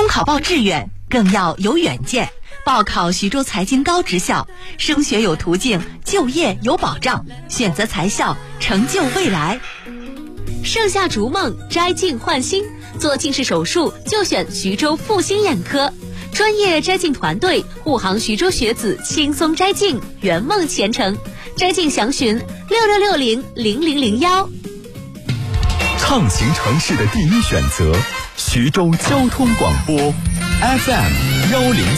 考报致远，更要有远见。报考徐州财经高职校，升学有途径，就业有保障，选择财校，成就未来。 盛夏逐梦，摘镜焕新，做近视手术就选徐州复兴眼科，专业摘镜团队护航徐州学子轻松摘镜，圆梦前程。摘镜详询66600001。 畅行城市的第一选择，徐州交通广播 FM10